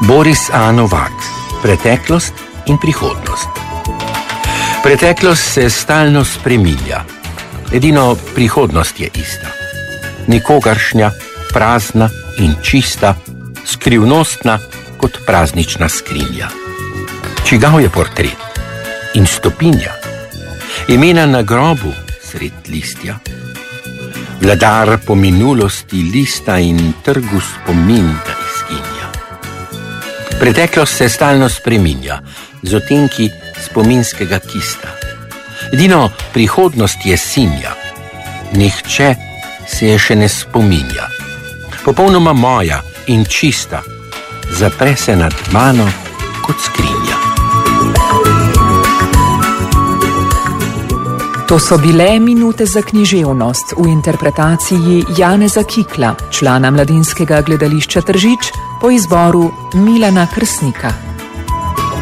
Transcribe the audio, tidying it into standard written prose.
Boris A. Novak. Preteklost in prihodnost. Preteklost se stalno spreminja. Edino prihodnost je ista. Nikogaršnja, prazna in čista, skrivnostna kot praznična skrinja. Čigav je portret in stopinja, imena na grobu sred listja. Vladar po minulosti lista in trgu spomin ga izginja. Preteklost se stalno spreminja, z odtenki spominskega kista. Edino prihodnost je sinja, nihče se je še ne spominja. Popolnoma moja in čista, zapre se nad mano kot skrinja. To so bile minute za književnost v interpretaciji Janeza Kikla, člana Mladinskega gledališča Tržič, po izboru Milana Krsnika.